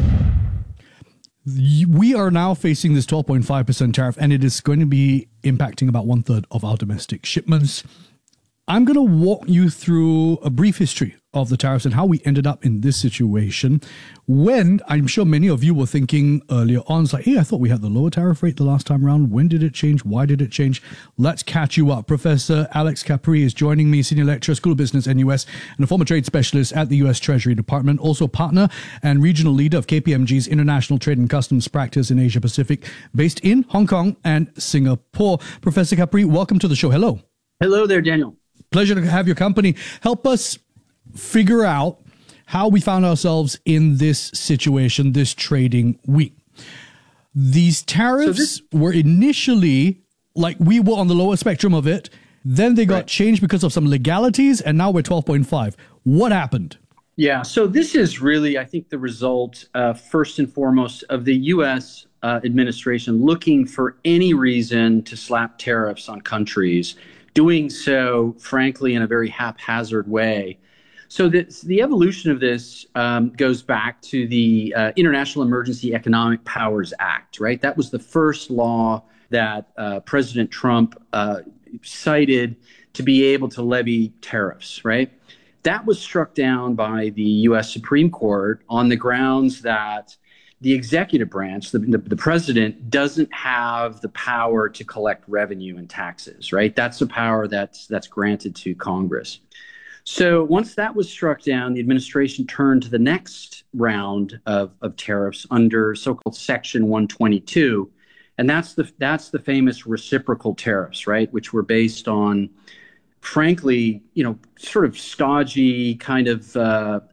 We are now facing this twelve point five percent tariff, and it is going to be impacting about one third of our domestic shipments. I'm going to walk you through a brief history of the tariffs and how we ended up in this situation when I'm sure many of you were thinking earlier on, it's like, hey, I thought we had the lower tariff rate the last time around. When did it change? Why did it change? Let's catch you up. Professor Alex Capri is joining me, Senior Lecturer, School of Business, N U S, and a former trade specialist at the U S Treasury Department, also partner and regional leader of K P M G's International Trade and Customs Practice in Asia Pacific, based in Hong Kong and Singapore. Professor Capri, welcome to the show. Hello. Hello there, Daniel. Pleasure to have your company. Help us figure out how we found ourselves in this situation this trading week. These tariffs so this- were initially, like, we were on the lower spectrum of it. Then they got right. changed because of some legalities, and now we're twelve point five. What happened? Yeah, so this is really, I think, the result, uh, first and foremost, of the U S uh, administration looking for any reason to slap tariffs on countries, doing so, frankly, in a very haphazard way. So the, the evolution of this um, goes back to the uh, International Emergency Economic Powers Act, right? That was the first law that uh, President Trump uh, cited to be able to levy tariffs, right? That was struck down by the U S Supreme Court on the grounds that the executive branch, the, the, the president, doesn't have the power to collect revenue and taxes, right? That's a power that's that's granted to Congress. So once that was struck down, the administration turned to the next round of, of tariffs under so-called Section one twenty-two. And that's the that's the famous reciprocal tariffs, right? Which were based on, frankly, you know, sort of stodgy kind of uh,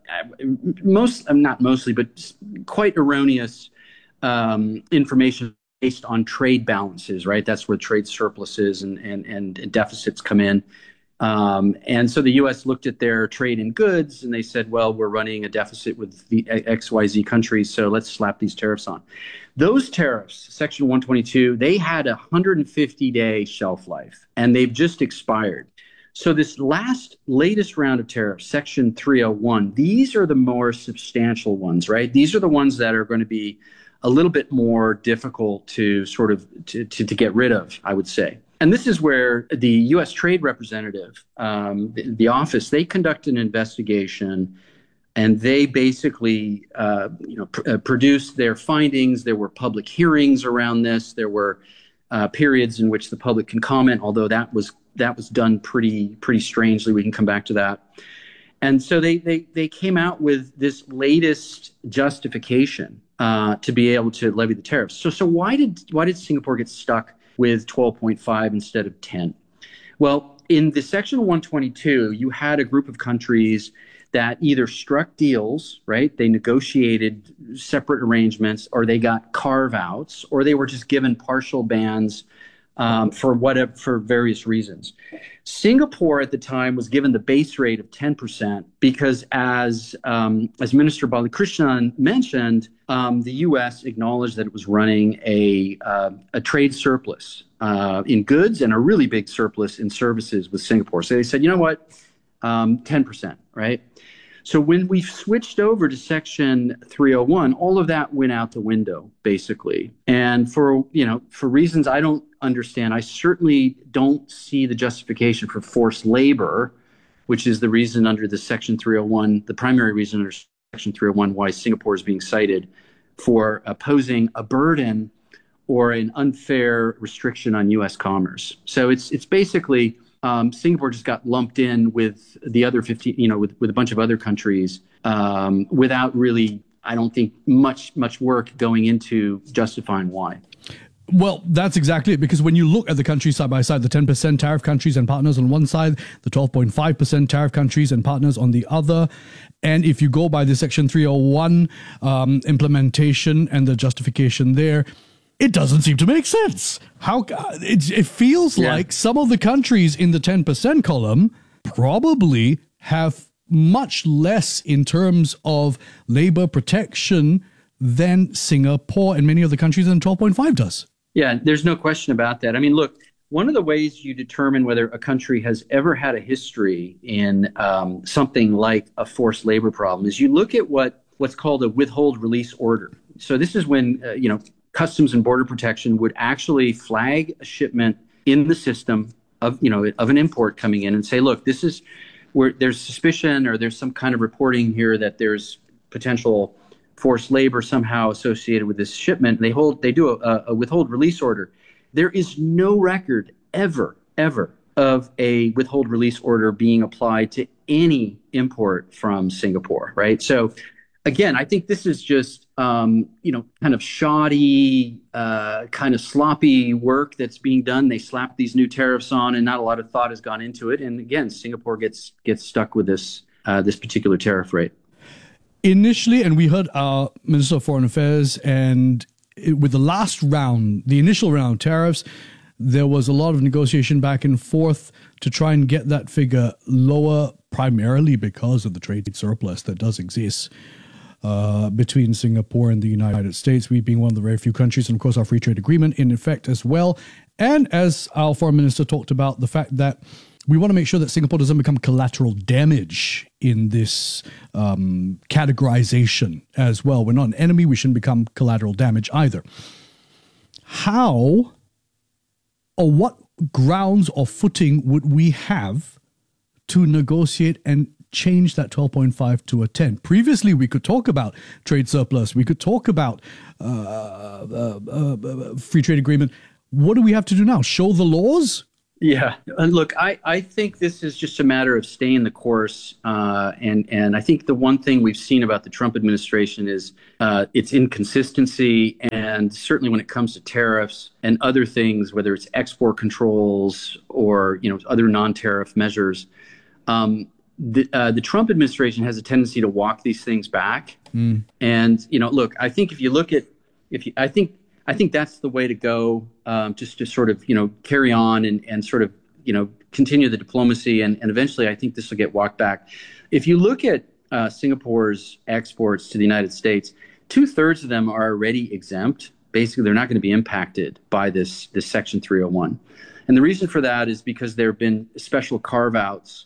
most, not mostly, but quite erroneous um, information based on trade balances, right? That's where trade surpluses and and, and deficits come in. Um, and so the U S looked at their trade in goods and they said, well, we're running a deficit with the X Y Z countries, so let's slap these tariffs on. Those tariffs, Section one twenty-two, they had a one hundred fifty day shelf life, and they've just expired. So this last, latest round of tariffs, Section three oh one, these are the more substantial ones, right? These are the ones that are going to be a little bit more difficult to sort of to, to, to get rid of, I would say. And this is where the U S Trade Representative, um, the, the office, they conducted an investigation, and they basically, uh, you know, pr- uh, produced their findings. There were public hearings around this. There were uh, periods in which the public can comment, although that was that was done pretty pretty strangely. We can come back to that. And so they they they came out with this latest justification uh, to be able to levy the tariffs. So so why did why did Singapore get stuck with twelve point five instead of ten? Well, in the Section one twenty-two, you had a group of countries that either struck deals, right? They negotiated separate arrangements, or they got carve-outs, or they were just given partial bans um, for whatever, for various reasons. Singapore at the time was given the base rate of ten percent because, as um, as Minister Balakrishnan mentioned, um, the U S acknowledged that it was running a uh, a trade surplus uh, in goods and a really big surplus in services with Singapore. So they said, you know what, um, ten percent, right? So when we switched over to Section three oh one, all of that went out the window, basically. And for, you know, for reasons I don't understand, I certainly don't see the justification for forced labor, which is the reason under the Section three oh one, the primary reason under Section three oh one why Singapore is being cited for opposing a burden or an unfair restriction on U S commerce. So it's it's basically Um, Singapore just got lumped in with the other fifteen, you know, with, with a bunch of other countries um, without really, I don't think, much much work going into justifying why. Well, that's exactly it, because when you look at the countries side by side, the ten percent tariff countries and partners on one side, the twelve point five percent tariff countries and partners on the other, and if you go by the Section three oh one um, implementation and the justification there, it doesn't seem to make sense. How it, it feels yeah. like some of the countries in the ten percent column probably have much less in terms of labor protection than Singapore and many other countries in twelve point five does. Yeah, there's no question about that. I mean, look, one of the ways you determine whether a country has ever had a history in um, something like a forced labor problem is you look at what what's called a withhold release order. So this is when, uh, you know, Customs and Border Protection would actually flag a shipment in the system of, you know, of an import coming in and say, look, this is where there's suspicion or there's some kind of reporting here that there's potential forced labor somehow associated with this shipment. They hold, they do a, a withhold release order. There is no record ever, ever of a withhold release order being applied to any import from Singapore, right? So again, I think this is just, um, you know, kind of shoddy, uh, kind of sloppy work that's being done. They slap these new tariffs on, and not a lot of thought has gone into it. And again, Singapore gets gets stuck with this uh, this particular tariff rate. Initially, and we heard our Minister of Foreign Affairs, and it, with the last round, the initial round of tariffs, there was a lot of negotiation back and forth to try and get that figure lower, primarily because of the trade surplus that does exist uh, between Singapore and the United States, we being one of the very few countries, and of course our free trade agreement in effect as well. And as our foreign minister talked about, the fact that we want to make sure that Singapore doesn't become collateral damage in this um, categorization as well. We're not an enemy. We shouldn't become collateral damage either. How or what grounds or footing would we have to negotiate and change that twelve point five to a ten. Previously, we could talk about trade surplus. We could talk about uh, uh, uh, uh, free trade agreement. What do we have to do now? Show the laws? Yeah. And look, I, I think this is just a matter of staying the course. Uh, and, and I think the one thing we've seen about the Trump administration is uh, its inconsistency. And certainly when it comes to tariffs and other things, whether it's export controls or, you know, other non-tariff measures, um, the, uh, the Trump administration has a tendency to walk these things back. Mm. And, you know, look, I think if you look at, if you, I think, I think that's the way to go, um, just to sort of, you know, carry on and, and sort of, you know, continue the diplomacy. And, and eventually, I think this will get walked back. If you look at uh, Singapore's exports to the United States, two thirds of them are already exempt. Basically, they're not going to be impacted by this, this Section three oh one. And the reason for that is because there have been special carve outs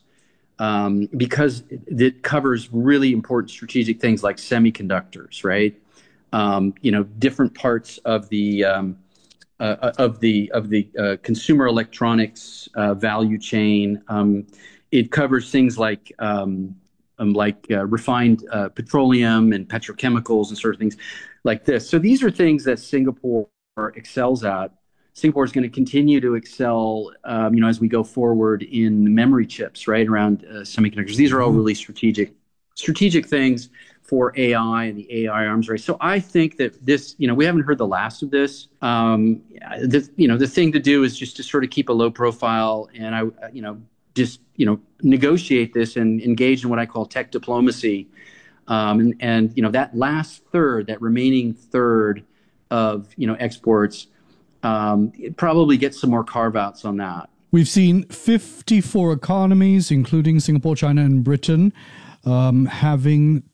um, because it covers really important strategic things like semiconductors, right? Um, you know, different parts of the um, uh, of the of the uh, consumer electronics uh, value chain. Um, it covers things like um, um, like uh, refined uh, petroleum and petrochemicals and sort of things like this. So these are things that Singapore excels at. Singapore is going to continue to excel, um, you know, as we go forward in memory chips, right, around uh, semiconductors. These are all really strategic strategic things for A I and the A I arms race. So I think that this, you know, we haven't heard the last of this. Um, the, you know, the thing to do is just to sort of keep a low profile and, I, you know, just, you know, negotiate this and engage in what I call tech diplomacy. Um, and, and, you know, that last third, that remaining third of, you know, exports, um, probably get some more carve outs on that. We've seen fifty-four economies, including Singapore, China, and Britain, Um, having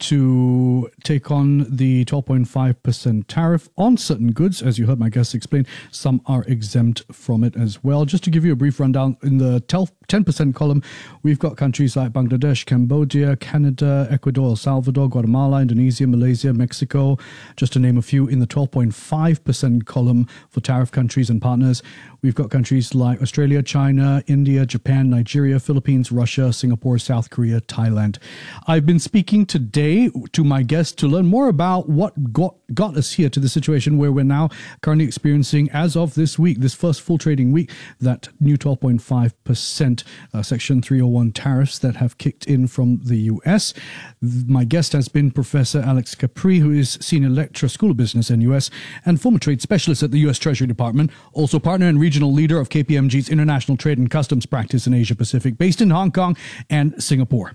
to take on the twelve point five percent tariff on certain goods. As you heard my guests explain, some are exempt from it as well. Just to give you a brief rundown, in the ten percent column, we've got countries like Bangladesh, Cambodia, Canada, Ecuador, El Salvador, Guatemala, Indonesia, Malaysia, Mexico, just to name a few. In the twelve point five percent column for tariff countries and partners, we've got countries like Australia, China, India, Japan, Nigeria, Philippines, Russia, Singapore, South Korea, Thailand. I've been speaking today to my guests to learn more about what got, got us here to the situation where we're now currently experiencing, as of this week, this first full trading week, that new twelve point five percent uh, Section three oh one tariffs that have kicked in from the U S. My guest has been Professor Alex Capri, who is Senior Lecturer, School of Business and U S, and former trade specialist at the U S Treasury Department, also partner and regional leader of K P M G's International Trade and Customs Practice in Asia Pacific, based in Hong Kong and Singapore.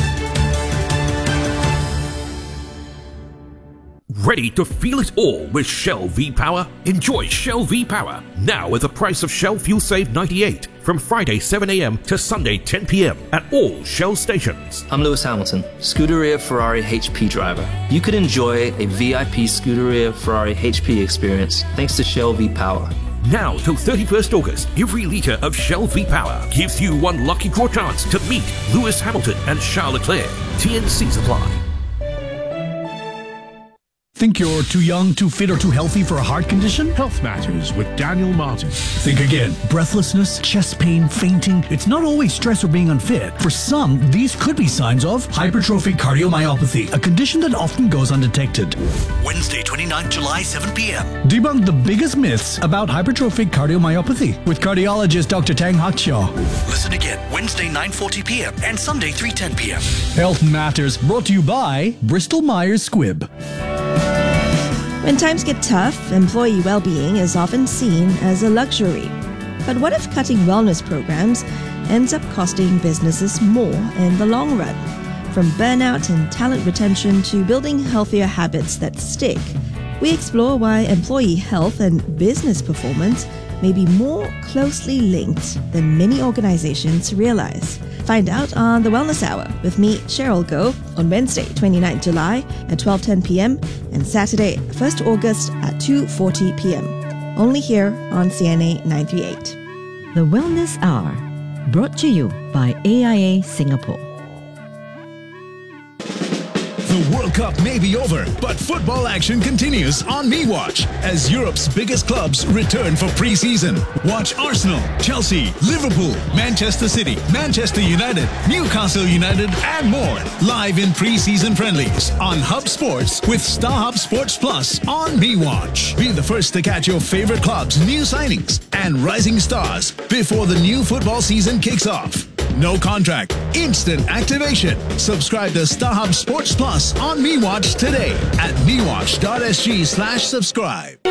Ready to feel it all with Shell V-Power? Enjoy Shell V-Power now with the price of Shell Fuel Save ninety-eight from Friday seven a.m. to Sunday ten p.m. at all Shell stations. I'm Lewis Hamilton, Scuderia Ferrari H P driver. You could enjoy a V I P Scuderia Ferrari H P experience thanks to Shell V-Power. Now till thirty-first August, every litre of Shell V-Power gives you one lucky draw chance to meet Lewis Hamilton and Charles Leclerc. T N Cs apply. Think you're too young, too fit, or too healthy for a heart condition? Health Matters with Daniel Martin. Think again. Breathlessness, chest pain, fainting. It's not always stress or being unfit. For some, these could be signs of hypertrophic cardiomyopathy, a condition that often goes undetected. Wednesday, twenty-ninth July, seven p.m. Debunk the biggest myths about hypertrophic cardiomyopathy with cardiologist Doctor Tang Hakshaw. Listen again, Wednesday, nine forty p.m. and Sunday, three ten p.m. Health Matters, brought to you by Bristol Myers Squibb. When times get tough, employee well-being is often seen as a luxury. But what if cutting wellness programs ends up costing businesses more in the long run? From burnout and talent retention to building healthier habits that stick, we explore why employee health and business performance may be more closely linked than many organizations realize. Find out on The Wellness Hour with me, Cheryl Goh, on Wednesday, twenty-ninth July at twelve ten p.m. and Saturday, first August at two forty p.m. Only here on C N A nine thirty-eight. The Wellness Hour, brought to you by A I A Singapore. The World Cup may be over, but football action continues on MeWatch as Europe's biggest clubs return for pre-season. Watch Arsenal, Chelsea, Liverpool, Manchester City, Manchester United, Newcastle United, and more live in pre-season friendlies on Hub Sports with StarHub Sports Plus on MeWatch. Be the first to catch your favorite clubs' new signings and rising stars before the new football season kicks off. No contract, instant activation. Subscribe to StarHub Sports Plus on MeWatch today at mewatch.sg slash subscribe.